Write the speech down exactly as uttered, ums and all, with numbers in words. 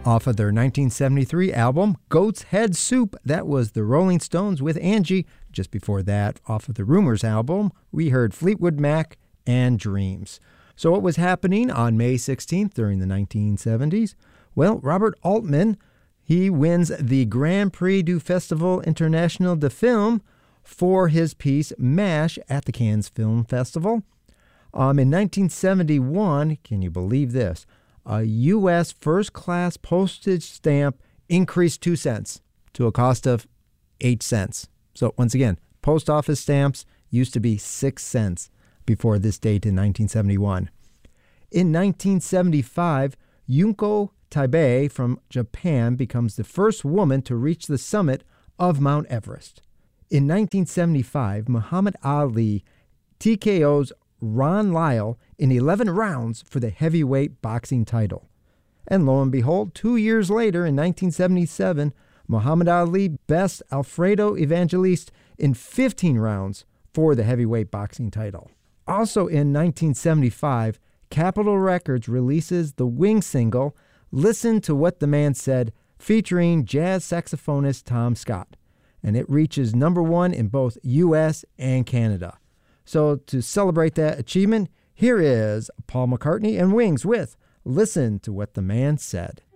Off of their nineteen seventy-three album, Goat's Head Soup, that was the Rolling Stones with Angie. Just before that, off of the Rumors album, we heard Fleetwood Mac and Dreams. So what was happening on May sixteenth during the nineteen seventies? Well, Robert Altman, he wins the Grand Prix du Festival International de Film for his piece MASH at the Cannes Film Festival. Um, in nineteen seventy-one, can you believe this? A U S first-class postage stamp increased two cents to a cost of eight cents. So once again, post office stamps used to be six cents before this date in nineteen seventy-one. In nineteen seventy-five, Junko Tabei from Japan becomes the first woman to reach the summit of Mount Everest. In nineteen seventy-five, Muhammad Ali T K Os Ron Lyle in eleven rounds for the heavyweight boxing title. And lo and behold, two years later, in nineteen seventy-seven, Muhammad Ali bests Alfredo Evangelista in fifteen rounds for the heavyweight boxing title. Also in nineteen seventy-five, Capitol Records releases the Wings single, Listen to What the Man Said, featuring jazz saxophonist Tom Scott. And it reaches number one in both U S and Canada. So to celebrate that achievement, here is Paul McCartney and Wings with Listen to What the Man Said.